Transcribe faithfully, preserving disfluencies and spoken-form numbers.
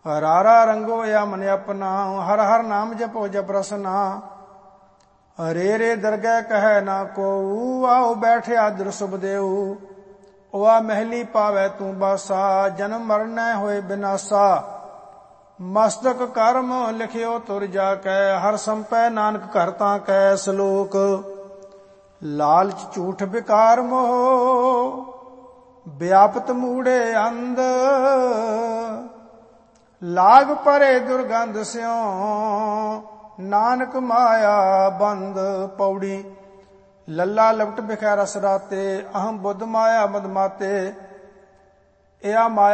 ਰਾਰਾ ਰੰਗੋ या मन अपना, हर हर नाम जपो जप रसना। रे रे दरगह कह ना को, आओ बैठे आदर सुभ देऊ। ओआ महली पावै तू बासा, जन्म मरण होए बिनासा। मस्तक कर्म लिखियो तुर जाकै, हर संपै नानक घर तां कै। सलोक लालच झूठ विकार मोह, व्यापत मूढ़े अंध। लाग परे दुर्गंध स्यों, नानक माया बंद। पौड़ी लल्ला लपट बिखै रस राते, अहम बुद्ध माया मद माते। या माया